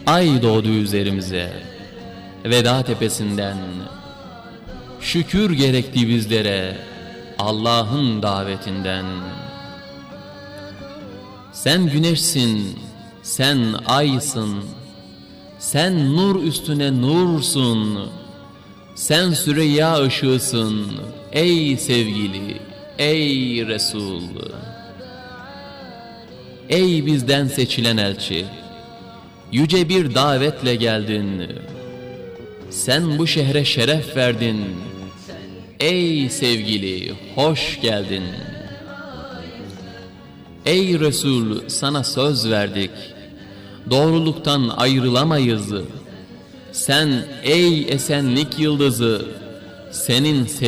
ay doğdu üzerimize. Veda tepesinden şükür gerekti bizlere Allah'ın davetinden. Sen güneşsin, sen aysın, sen nur üstüne nursun, sen Süreyya ışığısın ey sevgili, ey Resul. Ey bizden seçilen elçi, yüce bir davetle geldin. Sen bu şehre şeref verdin. Ey sevgili, hoş geldin. Ey Resul, sana söz verdik. Doğruluktan ayrılamayız. Sen ey esenlik yıldızı, senin